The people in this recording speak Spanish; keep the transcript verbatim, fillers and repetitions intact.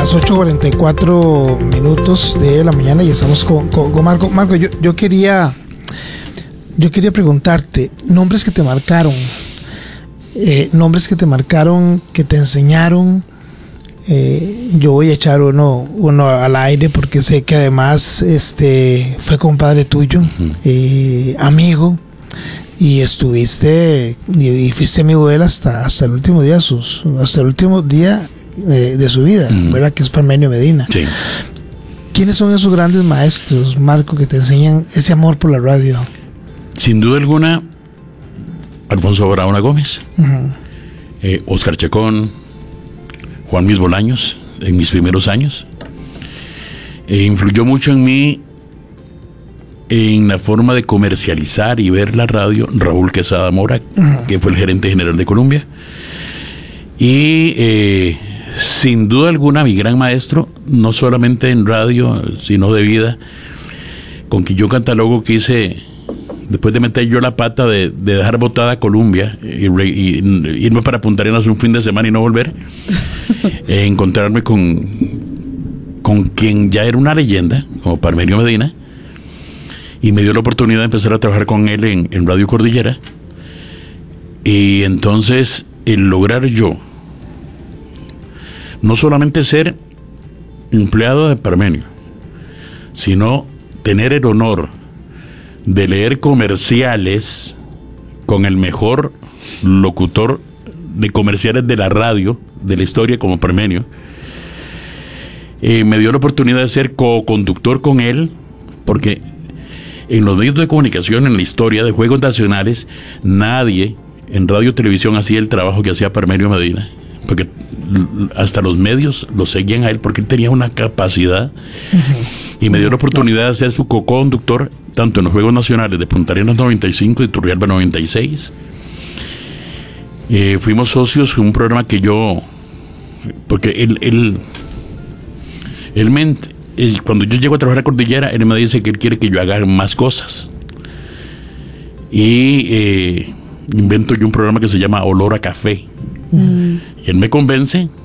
las ocho cuarenta y cuatro minutos de la mañana y estamos con, con, con Marco. Marco, yo, yo quería yo quería preguntarte, nombres que te marcaron, eh, nombres que te marcaron, que te enseñaron. Eh, yo voy a echar uno, uno al aire porque sé que además este fue compadre tuyo, uh-huh. eh, amigo, y estuviste y, y fuiste amigo de él hasta, hasta el último día sus, hasta el último día de, de su vida, uh-huh. ¿verdad? Que es Parmenio Medina. Sí. ¿Quiénes son esos grandes maestros, Marco, que te enseñan ese amor por la radio? Sin duda alguna, Alfonso Barahona Gómez, uh-huh. eh, Oscar Chacón, Juan Mis Bolaños, en mis primeros años. E influyó mucho en mí, en la forma de comercializar y ver la radio, Raúl Quesada Mora, uh-huh. que fue el gerente general de Colombia. Y eh, sin duda alguna, mi gran maestro, no solamente en radio, sino de vida, con quien yo catalogo que hice, después de meter yo la pata de, de dejar botada a Colombia y, y, y irme para Punta Arenas un fin de semana y no volver, eh, encontrarme con, con quien ya era una leyenda, como Parmenio Medina, y me dio la oportunidad de empezar a trabajar con él en, en Radio Cordillera. Y entonces el lograr yo no solamente ser empleado de Parmenio, sino tener el honor de leer comerciales con el mejor locutor de comerciales de la radio de la historia como Parmenio, eh, me dio la oportunidad de ser co-conductor con él, porque en los medios de comunicación, en la historia de Juegos Nacionales, nadie en radio y televisión hacía el trabajo que hacía Parmenio Medina, porque hasta los medios lo seguían a él porque él tenía una capacidad, uh-huh. y me dio la oportunidad de ser su co-conductor tanto en los Juegos Nacionales de Punta Arenas noventa y cinco y Turrialba noventa y seis. Eh, fuimos socios en un programa que yo, porque él, él, él me, él, cuando yo llego a trabajar a Cordillera, él me dice que él quiere que yo haga más cosas. Y eh, invento yo un programa que se llama Olor a Café. Mm. Y él me convence